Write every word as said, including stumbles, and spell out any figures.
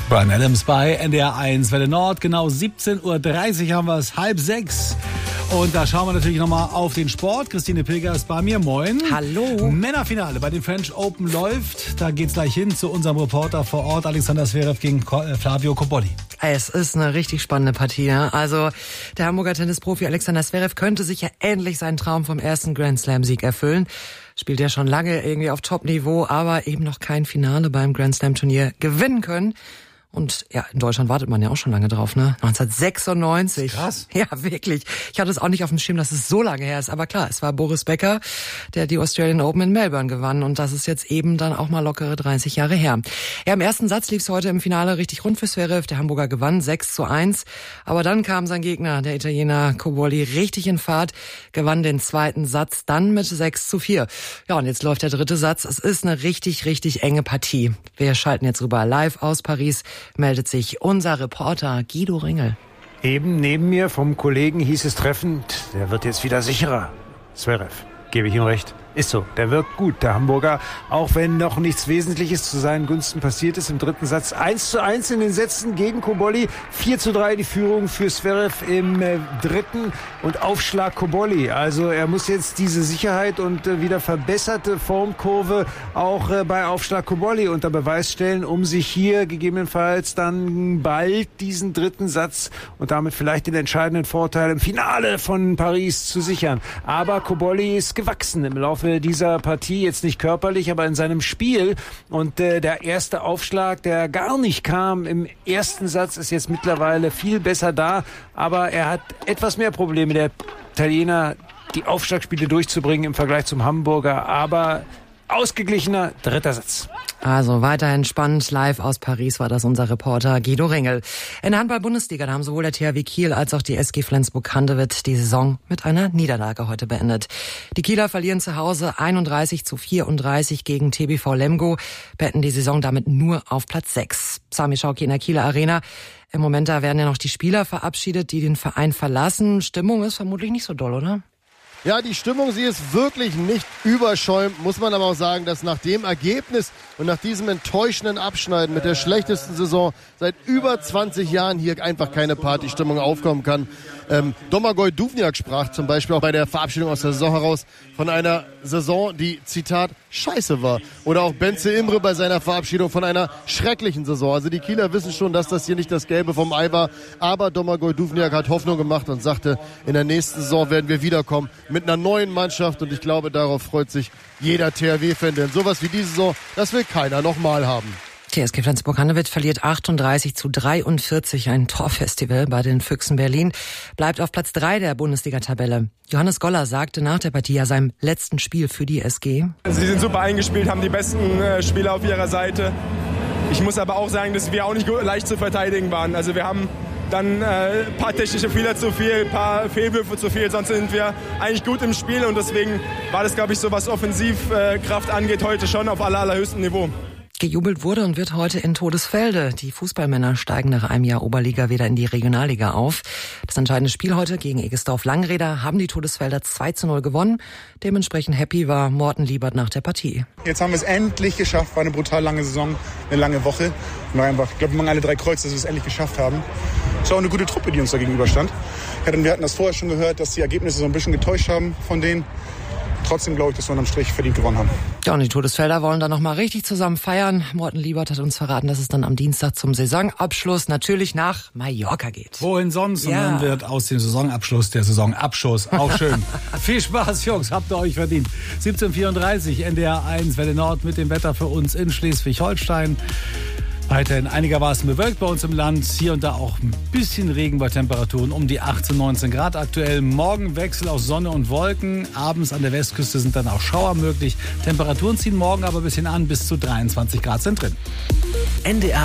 Bryan Adams bei N D R eins Welle Nord. Genau siebzehn Uhr dreißig haben wir es, halb sechs. Und da schauen wir natürlich nochmal auf den Sport. Christine Pilger ist bei mir. Moin. Hallo. Männerfinale bei den French Open läuft. Da geht's gleich hin zu unserem Reporter vor Ort, Alexander Zverev gegen Flavio Cobolli. Es ist eine richtig spannende Partie. Ja? Also der Hamburger Tennisprofi Alexander Zverev könnte sich ja endlich seinen Traum vom ersten Grand Slam-Sieg erfüllen. Spielt ja schon lange irgendwie auf Top-Niveau, aber eben noch kein Finale beim Grand Slam-Turnier gewinnen können. Und ja, in Deutschland wartet man ja auch schon lange drauf, ne? neunzehnhundertsechsundneunzig. Krass. Ja, wirklich. Ich hatte es auch nicht auf dem Schirm, dass es so lange her ist. Aber klar, es war Boris Becker, der die Australian Open in Melbourne gewann. Und das ist jetzt eben dann auch mal lockere dreißig Jahre her. Ja, im ersten Satz lief es heute im Finale richtig rund für Zverev. Der Hamburger gewann sechs zu eins. Aber dann kam sein Gegner, der Italiener Cobolli, richtig in Fahrt, gewann den zweiten Satz dann mit sechs zu vier. Ja, und jetzt läuft der dritte Satz. Es ist eine richtig, richtig enge Partie. Wir schalten jetzt rüber live aus Paris. Meldet sich unser Reporter Guido Ringel. Eben neben mir vom Kollegen hieß es treffend, der wird jetzt wieder sicherer. Zverev, gebe ich ihm recht. Ist so, der wirkt gut, der Hamburger, auch wenn noch nichts Wesentliches zu seinen Gunsten passiert ist im dritten Satz. eins zu eins in den Sätzen gegen Cobolli, vier zu drei die Führung für Zverev im äh, dritten und Aufschlag Cobolli. Also er muss jetzt diese Sicherheit und äh, wieder verbesserte Formkurve auch äh, bei Aufschlag Cobolli unter Beweis stellen, um sich hier gegebenenfalls dann bald diesen dritten Satz und damit vielleicht den entscheidenden Vorteil im Finale von Paris zu sichern. Aber Cobolli ist gewachsen im Laufe dieser Partie, jetzt nicht körperlich, aber in seinem Spiel. Und äh, der erste Aufschlag, der gar nicht kam im ersten Satz, ist jetzt mittlerweile viel besser da. Aber er hat etwas mehr Probleme, der Italiener, die Aufschlagspiele durchzubringen im Vergleich zum Hamburger. Aber ausgeglichener dritter Satz. Also weiterhin spannend. Live aus Paris war das unser Reporter Guido Ringel. In der Handball-Bundesliga, da haben sowohl der T H W Kiel als auch die S G Flensburg-Handewitt die Saison mit einer Niederlage heute beendet. Die Kieler verlieren zu Hause einunddreißig zu vierunddreißig gegen T B V Lemgo, beenden die Saison damit nur auf Platz sechs. Sami Schauki in der Kieler Arena. Im Moment da werden ja noch die Spieler verabschiedet, die den Verein verlassen. Stimmung ist vermutlich nicht so doll, oder? Ja, die Stimmung, sie ist wirklich nicht überschäumt, muss man aber auch sagen, dass nach dem Ergebnis und nach diesem enttäuschenden Abschneiden mit der schlechtesten Saison seit über zwanzig Jahren hier einfach keine Partystimmung aufkommen kann. Ähm, Domagoj Duvniak sprach zum Beispiel auch bei der Verabschiedung aus der Saison heraus von einer Saison, die, Zitat, scheiße war. Oder auch Benze Imre bei seiner Verabschiedung von einer schrecklichen Saison. Also die Kieler wissen schon, dass das hier nicht das Gelbe vom Ei war. Aber Domagoj Duvniak hat Hoffnung gemacht und sagte, in der nächsten Saison werden wir wiederkommen mit einer neuen Mannschaft. Und ich glaube, darauf freut sich jeder T H W-Fan. Denn sowas wie diese Saison, das will keiner nochmal haben. Die S G Flensburg-Handewitt verliert achtunddreißig zu dreiundvierzig, ein Torfestival bei den Füchsen Berlin, bleibt auf Platz drei der Bundesliga-Tabelle. Johannes Goller sagte nach der Partie, ja, seinem letzten Spiel für die S G. Sie sind super eingespielt, haben die besten äh, Spieler auf ihrer Seite. Ich muss aber auch sagen, dass wir auch nicht leicht zu verteidigen waren. Also wir haben dann äh, ein paar technische Fehler zu viel, ein paar Fehlwürfe zu viel, sonst sind wir eigentlich gut im Spiel und deswegen war das, glaube ich, so was Offensivkraft äh, angeht, heute schon auf aller, allerhöchstem Niveau. Gejubelt wurde und wird heute in Todesfelde. Die Fußballmänner steigen nach einem Jahr Oberliga wieder in die Regionalliga auf. Das entscheidende Spiel heute gegen Egesdorf-Langräder haben die Todesfelder zwei zu null gewonnen. Dementsprechend happy war Morten Liebert nach der Partie. Jetzt haben wir es endlich geschafft. War eine brutal lange Saison, eine lange Woche. Und einfach, ich glaube, wir machen alle drei Kreuz, dass wir es endlich geschafft haben. Es war auch eine gute Truppe, die uns da gegenüberstand. Wir hatten das vorher schon gehört, dass die Ergebnisse so ein bisschen getäuscht haben von denen. Trotzdem glaube ich, dass wir unterm Strich verdient gewonnen haben. Ja, und die Todesfelder wollen dann nochmal richtig zusammen feiern. Morten Liebert hat uns verraten, dass es dann am Dienstag zum Saisonabschluss natürlich nach Mallorca geht. Wohin sonst? Ja. Und dann wird aus dem Saisonabschluss der Saisonabschuss. Auch schön. Viel Spaß, Jungs. Habt ihr euch verdient. siebzehn Uhr vierunddreißig, N D R eins, Welle Nord mit dem Wetter für uns in Schleswig-Holstein. Weiterhin einigermaßen bewölkt bei uns im Land. Hier und da auch ein bisschen Regen bei Temperaturen um die achtzehn, neunzehn Grad aktuell. Morgen Wechsel aus Sonne und Wolken. Abends an der Westküste sind dann auch Schauer möglich. Temperaturen ziehen morgen aber ein bisschen an. Bis zu dreiundzwanzig Grad sind drin. N D R